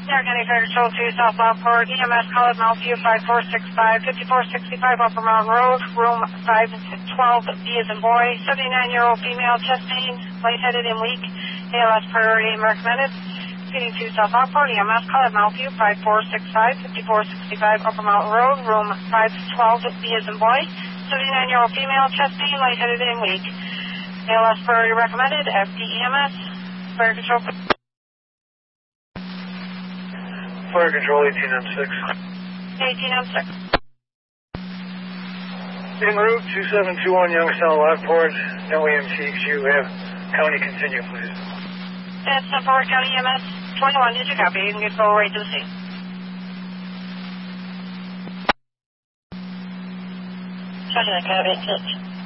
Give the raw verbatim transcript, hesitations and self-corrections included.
Air County Fire Control two, southbound Port, E M S call at Mount View five four six five, fifty-four sixty-five Upper Mountain Road, room five twelve, B as in boy, seventy-nine-year-old female, chest pain, lightheaded and weak, A L S priority and recommended. Speeding two, southbound Port, E M S call at Mount View five four six five, fifty-four sixty-five Upper Mountain Road, room five twelve, B as in boy, seventy-nine-year-old female, chest pain, lightheaded and weak, A L S priority recommended, F D E M S, Fire Control. Fire Control eighteen M six. eighteen M six. En route two seven two one Youngstown Lockport. No E M T Q. Have county continue, please. That's the Fort County E M S twenty-one. Did you copy? You can get full right to the scene. Sergeant, copy.